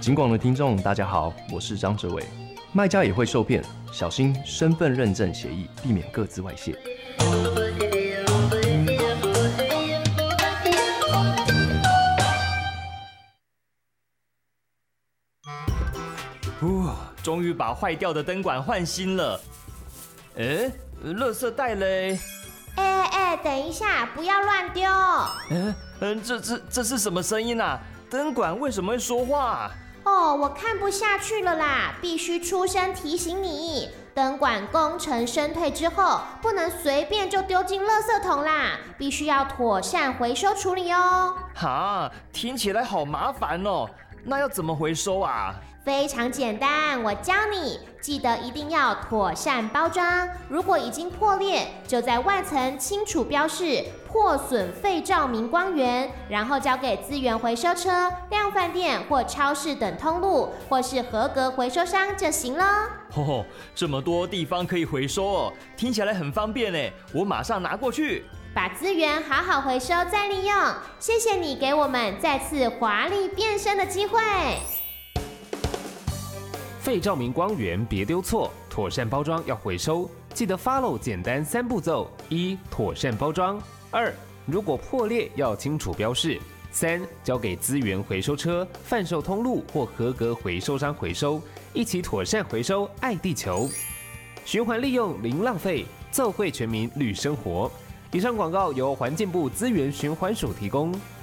警广的听众，大家好，我是张哲伟。卖家也会受骗，小心身份认证协议，避免个资外泄。 终于把坏掉的灯管换新了。垃圾袋嘞？ 等一下，不要乱丢。 这是什么声音啊？灯管为什么会说话？ 我看不下去了啦，必须出声提醒你，灯管工程升退之后，不能随便就丢进垃圾桶啦，必须要妥善回收处理哦。 听起来好麻烦哦，那要怎么回收啊？ 非常简单，我教你，记得一定要妥善包装。如果已经破裂，就在外层清楚标示破损废照明光源，然后交给资源回收车、量贩店或超市等通路，或是合格回收商就行了。 这么多地方可以回收哦，听起来很方便呢，我马上拿过去。 把资源好好回收再利用，谢谢你给我们再次华丽变身的机会。 废照明光源别丢错，妥善包装要回收，记得 follow 简单3步骤：1. 妥善包装；2. 如果破裂要清楚标示；3. 交给资源回收车、贩售通路或合格回收商回收，一起妥善回收，爱地球，循环利用零浪费，奏会全民绿生活。以上广告由环境部资源循环署提供。